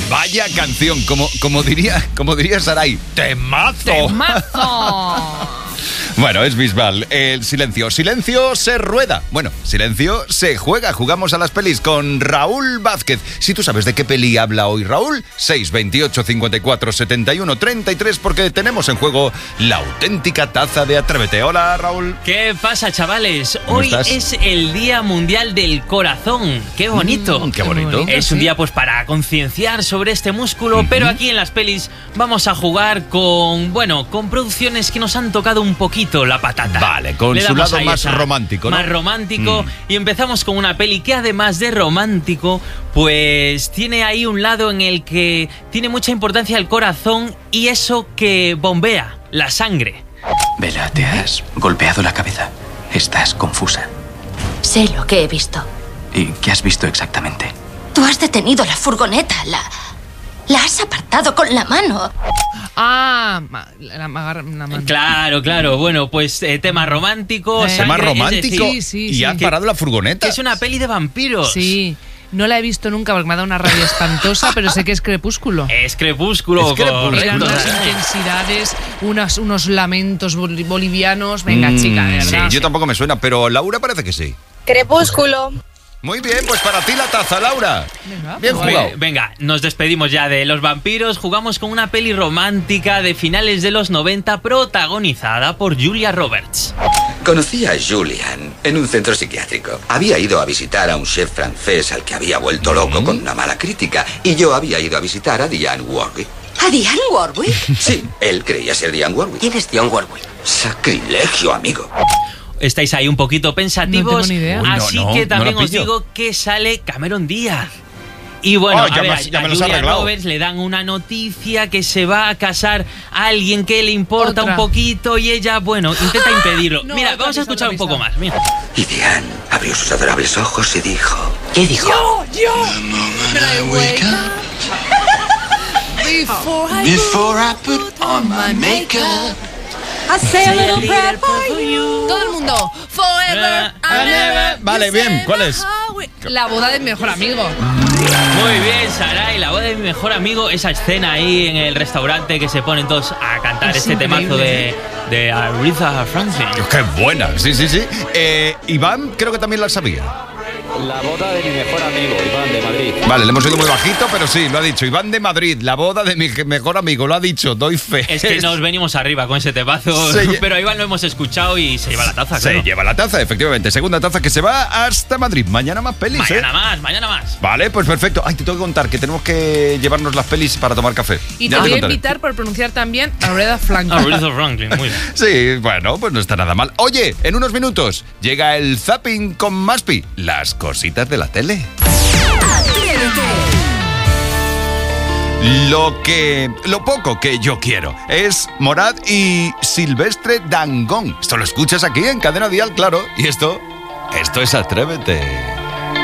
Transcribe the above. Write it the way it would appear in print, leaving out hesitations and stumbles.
Vaya canción, como diría Saray, ¡temazo! ¡Temazo! Bueno, es Bisbal. El silencio se rueda. Bueno, silencio se juega. Jugamos a las pelis con Raúl Vázquez. Si tú sabes de qué peli habla hoy Raúl, 628 54 71 33, porque tenemos en juego la auténtica taza de Atrévete. Hola, Raúl. ¿Qué pasa, chavales? ¿Cómo Hoy estás? es el Día Mundial del Corazón. ¡Qué bonito! Qué bonito. Es un día pues para concienciar sobre este músculo, pero aquí en las pelis vamos a jugar con producciones que nos han tocado un poquito la patata. Vale, con Le su damos lado ahí más esa- romántico, ¿no? Más romántico. Y empezamos con una peli que además de romántico, pues tiene ahí un lado en el que tiene mucha importancia el corazón y eso que bombea, la sangre. Bella, te has golpeado la cabeza. Estás confusa. Sé lo que he visto. ¿Y qué has visto exactamente? Tú has detenido la furgoneta, la has apartado con la mano. La mano. Claro. Bueno, pues tema romántico. ¿Tema sangre, romántico? es decir, Sí, ¿Y han parado la furgoneta? que es una peli de vampiros. Sí. No la he visto nunca porque me ha dado una rabia espantosa, pero sé que es Crepúsculo. Es Crepúsculo. Es Crepúsculo. Eran unas intensidades, unos lamentos bolivianos. Venga, chica, de Sí, verdad. yo tampoco me suena, pero Laura parece que sí. Crepúsculo. Muy bien, pues para ti la taza, Laura. Venga, Bien pues, jugado. Venga, nos despedimos ya de los vampiros. Jugamos con una peli romántica de finales de los 90 protagonizada por Julia Roberts. Conocí a Julian en un centro psiquiátrico. Había ido a visitar a un chef francés al que había vuelto loco con una mala crítica. Y yo había ido a visitar a Diane Warwick. ¿A Diane Warwick? Sí, él creía ser Diane Warwick. ¿Quién es Dionne Warwick? Sacrilegio, amigo. Estáis ahí un poquito pensativos, No tengo ni idea. Uy, no, así no, que no también la os pillo. digo que sale Cameron Díaz. Y bueno, Oh, ya a ver, me a los has Julia arreglado. Roberts le dan una noticia que se va a casar a alguien que le importa Otra. un poquito y ella, intenta impedirlo. No, Mira, otra vamos a risa, escuchar un otra poco risa. más. Mira. Y Diane abrió sus adorables ojos y dijo... ¿Qué dijo? Before I put on my makeup. Todo el mundo. Forever and ever. Vale, bien, ¿cuál es? La boda del mejor amigo. Muy bien, Saray, la voz de mi mejor amigo. Esa escena ahí en el restaurante que se ponen todos a cantar Es este temazo increíble. de Aretha Franklin. ¡Qué buena! Sí. Iván creo que también la sabía. La boda de mi mejor amigo, Iván, de Madrid. Vale, le hemos oído muy bajito, pero sí, lo ha dicho. Iván de Madrid, la boda de mi mejor amigo, lo ha dicho, doy fe. Es que nos venimos arriba con ese temazo, Se lle- pero a Iván lo hemos escuchado y se lleva la taza, Se claro. lleva la taza, efectivamente. Segunda taza que se va hasta Madrid. Mañana más pelis, Mañana más. Vale, pues perfecto. Ay, te tengo que contar que tenemos que llevarnos las pelis para tomar café. Y Ya te voy a contaré. invitar por pronunciar también a Aretha Franklin. Aretha Franklin, muy bien. Sí, bueno, pues no está nada mal. Oye, en unos minutos llega el zapping con Maspi. Las cositas de la tele. Lo poco que yo quiero es Morad y Silvestre Dangond. Esto lo escuchas aquí en Cadena Dial, claro. Y esto es Atrévete.